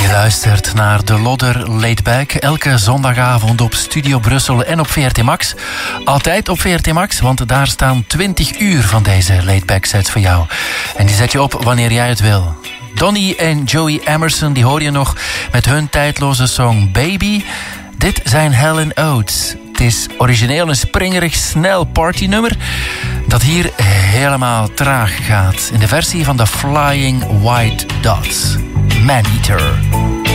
Je luistert naar de Lodder Laid Back. Elke zondagavond op Studio Brussel en op VRT Max. Altijd op VRT Max, want daar staan 20 uur van deze Laid Back sets voor jou. En die zet je op wanneer jij het wil. Donny en Joey Emerson, die hoor je nog met hun tijdloze song Baby. Dit zijn Helen Oates. Het is origineel een springerig, snel partynummer dat hier helemaal traag gaat. In de versie van de Flying White Dots. Maneater.